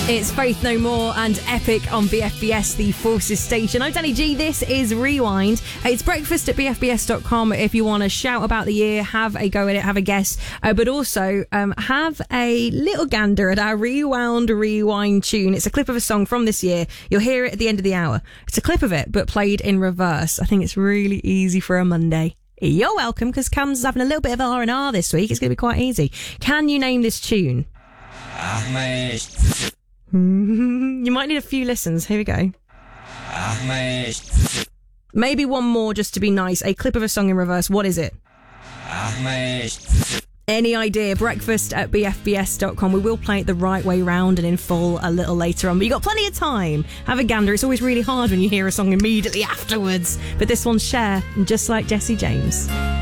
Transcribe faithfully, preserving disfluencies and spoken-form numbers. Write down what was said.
It's Faith No More and Epic on B F B S, the Forces station. I'm Danny G. This is Rewind. It's breakfast at b f b s dot com if you want to shout about the year, have a go at it, have a guess, uh, but also um, have a little gander at our Rewound Rewind tune. It's a clip of a song from this year. You'll hear it at the end of the hour. It's a clip of it, but played in reverse. I think it's really easy for a Monday. You're welcome, because Cam's having a little bit of R and R this week. It's going to be quite easy. Can you name this tune? You might need a few listens. Here we go. Maybe one more just to be nice. A clip of a song in reverse. What is it? Any idea? Breakfast at b f b s dot com. We will play it the right way round and in full a little later on, but you've got plenty of time. Have a gander. It's always really hard when you hear a song immediately afterwards. But this one's Cher, and just like Jesse James.